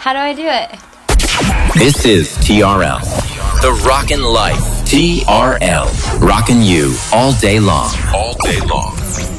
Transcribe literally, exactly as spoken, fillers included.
How do I do it? This is T R L. The Rockin' Life. T R L. Rockin' you all day long. All day long.